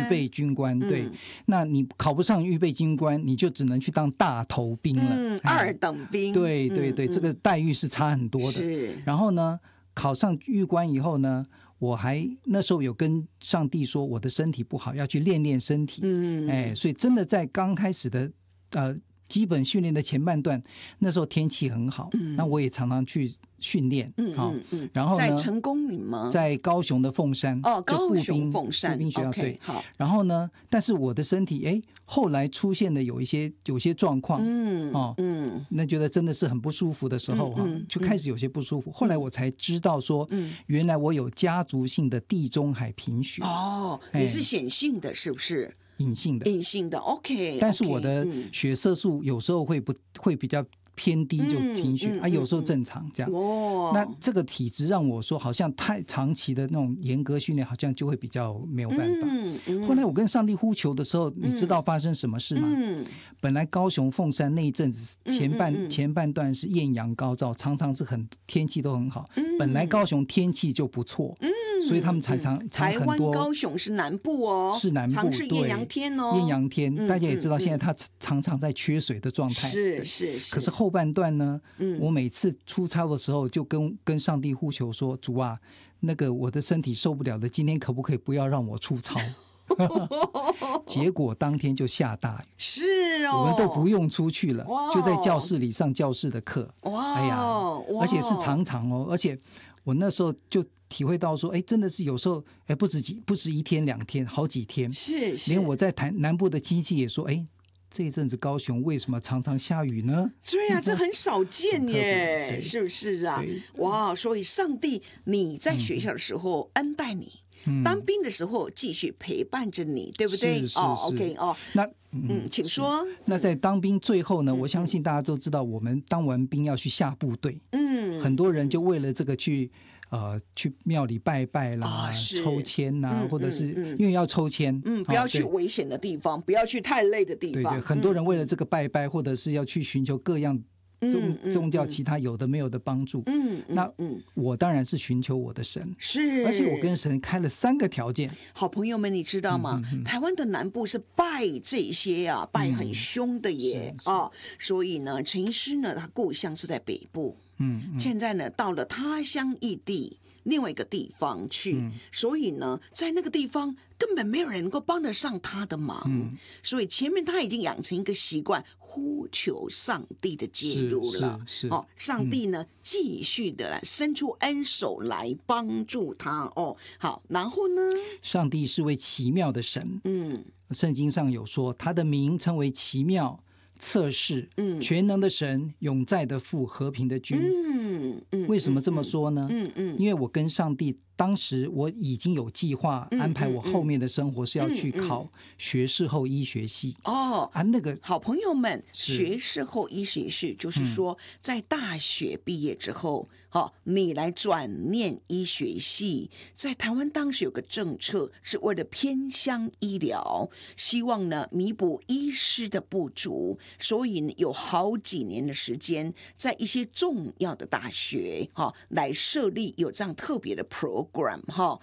备军官，对，那你考不上预备军官，你就只能去当大头兵了， 二等兵， 对对对，这个待遇是差很多的。 是， 然后呢，考上狱官以后呢，我还那时候有跟上帝说我的身体不好，要去练练身体，所以真的在刚开始的基本训练的前半段，那时候天气很好，那我也常常去训练，然后呢， 在成功岭吗？ 在高雄的凤山， 高雄凤山步兵学校，对， 好。 然后呢，但是我的身体，后来出现了有些状况，那觉得真的是很不舒服的时候，就开始有些不舒服。后来我才知道说，原来我有家族性的地中海贫血。 你是显性的，是不是？ 隐性的 OK， 但是我的血色素有时候会比较偏低，就贫血，有时候正常这样。那这个体质让我说，好像太长期的那种严格训练，好像就会比较没有办法。后来我跟上帝呼求的时候，你知道发生什么事吗？本来高雄凤山那一阵子前半段是艳阳高照，常常是天气都很好。本来高雄天气就不错，所以他们才常很多。 台湾高雄是南部哦， 是南部， 常是艳阳天哦。 艳阳天，大家也知道，现在它常常在缺水的状态。 是。 可是后半段呢，我每次出操的时候，就跟上帝呼求说：“主啊，那个我的身体受不了的，今天可不可以不要让我出操？”结果当天就下大雨， 是我们都不用出去了，就在教室里上教室的课。而且是常常哦，而且我那时候就体会到说，真的是有时候，不止一天两天，好几天。 是。 连我在南部的亲戚也说，这一阵子高雄为什么常常下雨呢？ 对呀，这很少见耶，是不是啊？哇，所以上帝你在学校的时候恩待你。当兵的时候继续陪伴着你，对不对？ 是 OK 那请说。 那在当兵最后呢，我相信大家都知道，我们当完兵要去下部队，很多人就为了这个去庙里拜拜啦，抽签啦，或者是因为要抽签， 不要去危险的地方，不要去太累的地方。 对，很多人为了这个拜拜，或者是要去寻求各样宗教其他有的没有的帮助。那我当然是寻求我的神， 是， 而且我跟神开了3个条件。 好朋友们，你知道吗？台湾的南部是拜这些啊，拜很凶的耶所以呢，陈医师呢，他故乡是在北部，现在呢，到了他乡异地。另外一个地方去，所以呢，在那个地方根本没有人能够帮得上他的忙，所以前面他已经养成一个习惯，呼求上帝的介入了。上帝呢，继续的来伸出恩手来帮助他。好，然后呢， 上帝是位奇妙的神。圣经上有说，他的名称为奇妙、测试、全能的神、永在的父、和平的君。为什么这么说呢？因为我跟上帝当时我已经有计划安排我后面的生活是要去考学士后医学系。那个好朋友们，学士后医学系就是说在大学毕业之后，你来转念医学系。在台湾当时有个政策是为了偏乡医疗，希望呢弥补医师的不足，所以有好几年的时间在一些重要的大学来设立有这样特别的 program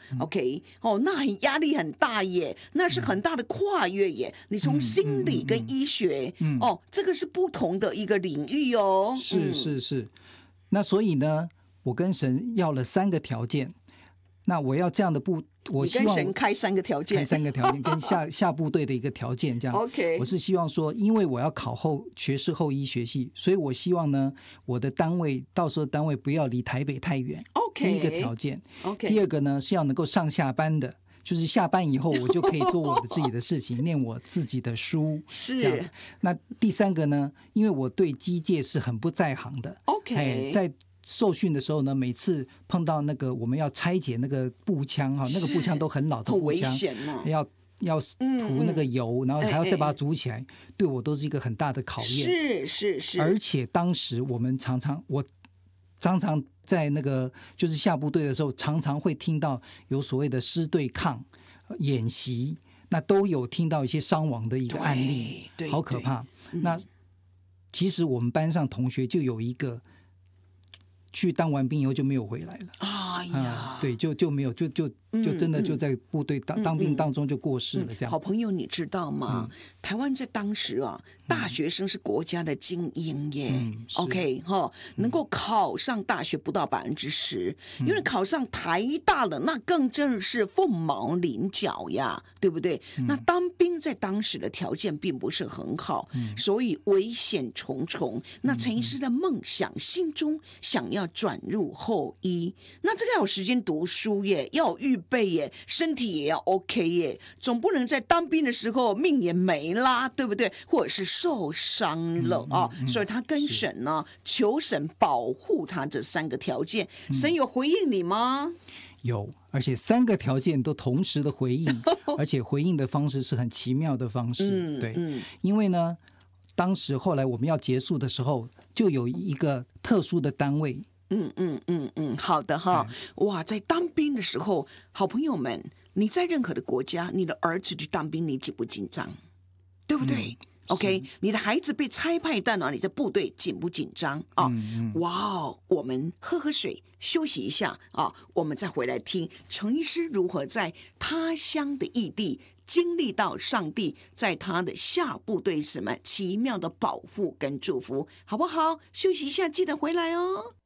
OK 那压力很大耶，那是很大的跨越耶。你从心理跟医学这个是不同的一个领域哦。 是。那所以呢，我跟神要了3个条件。那我要这样的我希望跟神开3个条件， 跟下部队的一个条件这样。 OK， 我是希望说，因为我要考学士后医学系，所以我希望呢，我的单位到时候单位不要离台北太远。 OK， 第一个条件。 OK， 第二个呢是要能够上下班的。就是下班以后我就可以做我的自己的事情念我自己的书， 是这样。那第3个呢，因为我对机械是很不在行的。 OK， 在受训的时候呢，每次碰到那个我们要拆解那个步枪那个步枪都很老的步枪，要涂那个油，然后还要再把它组起来，对我都是一个很大的考验。 是。 而且当时我常常在那个就是下部队的时候，常常会听到有所谓的师对抗演习，那都有听到一些伤亡的一个案例，好可怕。那其实我们班上同学就有一个去当完兵以后就没有回来了哎呀， 对，就没有，就真的就在部队当兵当中就过世了，这样。 好朋友，你知道吗？台湾在当时啊，大学生是国家的精英耶。OK 哈，能够考上大学不到10%，因为考上台大了，那更正是凤毛麟角呀，对不对？那当兵在当时的条件并不是很好，所以危险重重。那陈医师的梦想，心中想要转入后医，那这个要有时间读书耶，要有预备耶，身体也要 OK 耶，总不能在当兵的时候命也没啦，对不对？或者是受伤了啊，所以他跟神呢求神保护他这3个条件，神有回应你吗？ 有，而且3个条件都同时的回应，而且回应的方式是很奇妙的方式。对，因为呢，当时后来我们要结束的时候，就有一个特殊的单位。 好的哈，哇，在当兵的时候，好朋友们，你在任何的国家，你的儿子去当兵，你紧不紧张？对不对？OK， 你的孩子被差派到哪里，在部队紧不紧张啊？哇哦，我们喝喝水，休息一下啊，我们再回来听陈医师如何在他乡的异地经历到上帝在他的下部队什么奇妙的保护跟祝福，好不好？休息一下，记得回来哦。